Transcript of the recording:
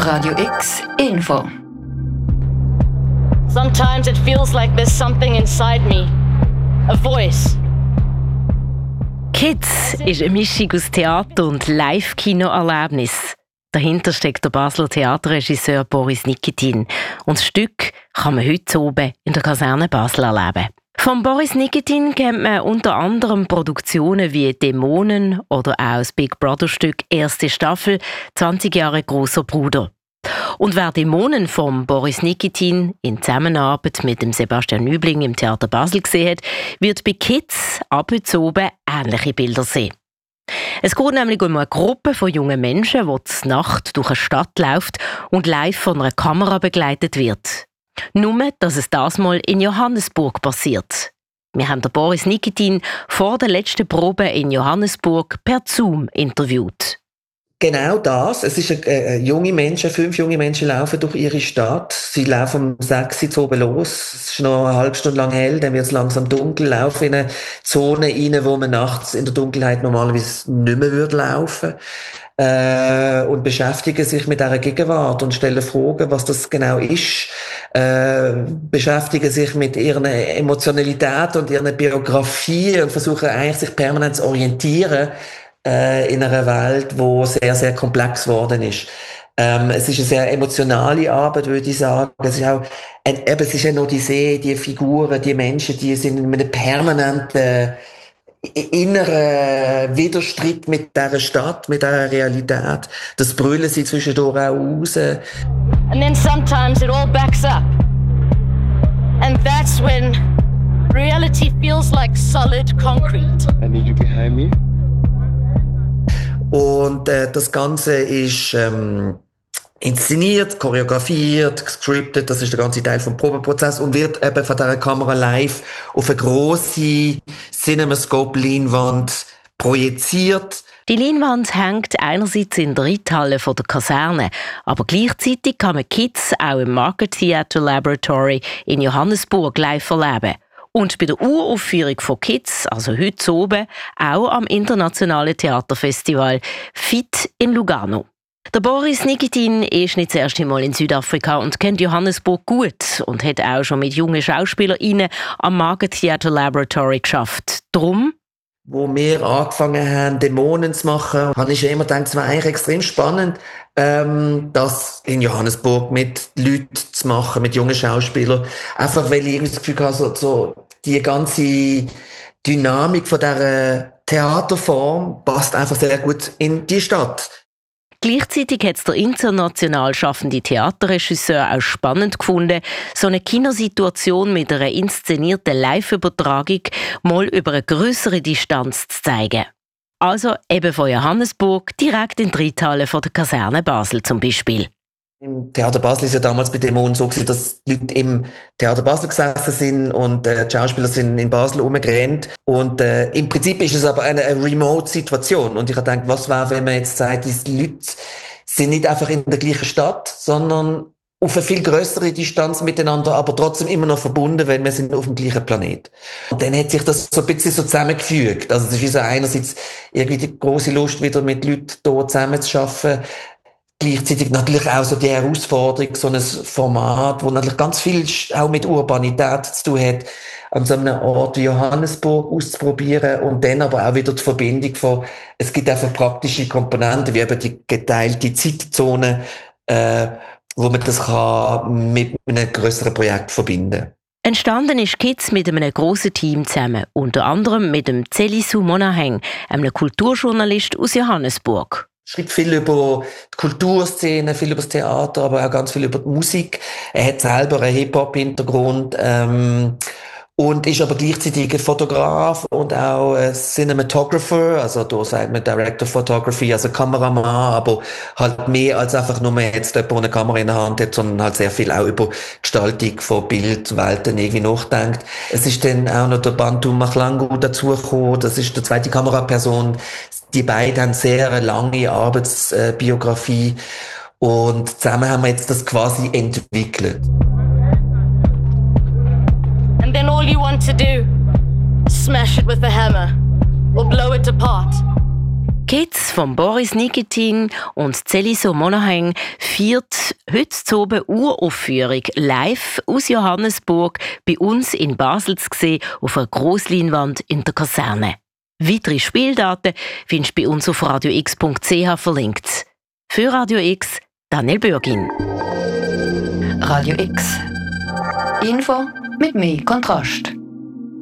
Radio X Info. Sometimes it feels like there's something inside me. A voice. Kids ist eine Mischung aus Theater- und Live-Kino-Erlebnis. Dahinter steckt der Basler Theaterregisseur Boris Nikitin. Und das Stück kann man heute oben in der Kaserne Basel erleben. Von Boris Nikitin kennt man unter anderem Produktionen wie «Dämonen» oder auch das Big Brother-Stück «Erste Staffel», 20 Jahre «Grosser Bruder». Und wer «Dämonen» von Boris Nikitin in Zusammenarbeit mit dem Sebastian Nübling im Theater Basel gesehen hat, wird bei Kids ab heute oben ähnliche Bilder sehen. Es geht nämlich um eine Gruppe von jungen Menschen, die zur Nacht durch eine Stadt läuft und live von einer Kamera begleitet wird. Nur, dass es das mal in Johannesburg passiert. Wir haben den Boris Nikitin vor der letzten Probe in Johannesburg per Zoom interviewt. Genau das. Es ist junge Menschen, 5 junge Menschen laufen durch ihre Stadt. Sie laufen um 6 Uhr oben los. Es ist noch eine halbe Stunde lang hell, dann wird es langsam dunkel. Laufen in eine Zone rein, wo man nachts in der Dunkelheit normalerweise nicht mehr laufen würde. Und beschäftigen sich mit dieser Gegenwart und stellen Fragen, was das genau ist. Beschäftigen sich mit ihrer Emotionalität und ihrer Biografie und versuchen eigentlich sich permanent zu orientieren in einer Welt, die sehr, sehr komplex geworden ist. Es ist eine sehr emotionale Arbeit, würde ich sagen. Es ist auch es ist eine Odyssee, die Figuren, die Menschen, die sind in einem permanenten inneren Widerstreit mit dieser Stadt, mit dieser Realität. Das brüllen sie zwischendurch auch raus. And then sometimes it all backs up. And that's when reality feels like solid concrete. I need you behind me. Und das Ganze ist inszeniert, choreografiert, gescriptet. Das ist der ganze Teil vom Probenprozess und wird eben von dieser Kamera live auf eine grosse CinemaScope-Leinwand projiziert. Die Leinwand hängt einerseits in der Reithalle der Kaserne, aber gleichzeitig kann man Kids auch im Market Theatre Laboratory in Johannesburg live erleben. Und bei der Uraufführung von Kids, also heute oben, auch am Internationalen Theaterfestival FIT in Lugano. Der Boris Nikitin ist nicht das erste Mal in Südafrika und kennt Johannesburg gut und hat auch schon mit jungen SchauspielerInnen am Market Theatre Laboratory geschafft. Drum, wo wir angefangen haben, Dämonen zu machen, habe ich immer gedacht, es war eigentlich extrem spannend, das in Johannesburg mit Leuten zu machen, mit jungen Schauspielern. Einfach, weil ich irgendwie das Gefühl hatte, so die ganze Dynamik von dieser Theaterform passt einfach sehr gut in die Stadt. Gleichzeitig hat es der international schaffende Theaterregisseur auch spannend gefunden, so eine Kinosituation mit einer inszenierten Live-Übertragung mal über eine grössere Distanz zu zeigen. Also eben von Johannesburg direkt in die Reithalle von der Kaserne Basel zum Beispiel. Im Theater Basel ist ja damals bei Dämonen so gewesen, dass die Leute im Theater Basel gesessen sind und die Schauspieler sind in Basel rumgerannt. Und im Prinzip ist es aber eine Remote-Situation. Und ich habe gedacht, was wäre, wenn man jetzt sagt, die Leute sind nicht einfach in der gleichen Stadt, sondern auf eine viel größere Distanz miteinander, aber trotzdem immer noch verbunden, weil wir sind auf dem gleichen Planet. Und dann hat sich das so ein bisschen so zusammengefügt. Also es ist wie so einerseits irgendwie die grosse Lust, wieder mit Leuten hier zusammen zu arbeiten. Gleichzeitig natürlich auch so die Herausforderung, so ein Format, wo natürlich ganz viel auch mit Urbanität zu tun hat, an so einem Ort wie Johannesburg auszuprobieren und dann aber auch wieder die Verbindung von, es gibt einfach praktische Komponenten, wie eben die geteilte Zeitzone, wo man das kann mit einem grösseren Projekt verbinden kann. Entstanden ist Kids mit einem grossen Team zusammen, unter anderem mit dem Celisu Monaheng, einem Kulturjournalist aus Johannesburg. Schreibt viel über die Kulturszene, viel über das Theater, aber auch ganz viel über die Musik. Er hat selber einen Hip-Hop-Hintergrund und ist aber gleichzeitig ein Fotograf und auch ein Cinematographer, also da sagt man Director Photography, also Kameramann, aber halt mehr als einfach nur jetzt jemand, der eine Kamera in der Hand hat, sondern halt sehr viel auch über Gestaltung von Bildwelten irgendwie nachdenkt. Es ist dann auch noch der Bantu Mahlangu dazugekommen, das ist die zweite Kameraperson. Die beiden haben sehr lange Arbeitsbiografie und zusammen haben wir jetzt das quasi entwickelt. And then all you want to do is smash it with a hammer or blow it apart. Kids von Boris Nikitin und Celiso Monaghan feiert heute oben Uraufführung live aus Johannesburg bei uns in Basel zu sehen auf einer Grossleinwand in der Kaserne. Weitere Spieldaten findest du bei uns auf radiox.ch verlinkt. Für Radio X, Daniel Bürgin. Radio X. Info mit mehr Kontrast.